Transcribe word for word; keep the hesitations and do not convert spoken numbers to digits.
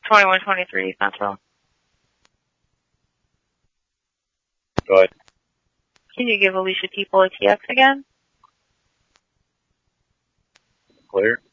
twenty-one twenty-three Central. Go ahead. Can you give Alicia People a T X again? Clear.